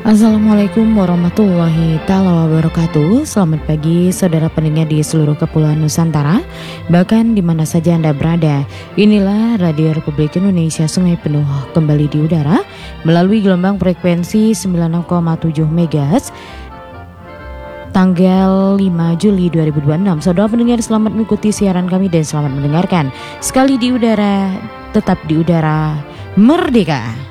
Assalamualaikum warahmatullahi taala wabarakatuh. Selamat pagi saudara pendengar di seluruh kepulauan Nusantara, bahkan di mana saja Anda berada. Inilah Radio Republik Indonesia Sungai Penuh kembali di udara melalui gelombang frekuensi 96,7 MHz tanggal 5 Juli 2026. Saudara pendengar, selamat mengikuti siaran kami dan selamat mendengarkan. Sekali di udara, tetap di udara, merdeka.